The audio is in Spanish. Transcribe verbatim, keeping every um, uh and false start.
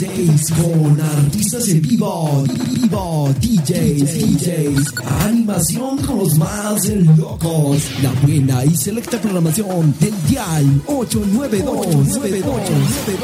Days con artistas en vivo, vivo, D Js, D Js, animación con los más locos, la buena y selecta programación del Dial ocho nueve dos.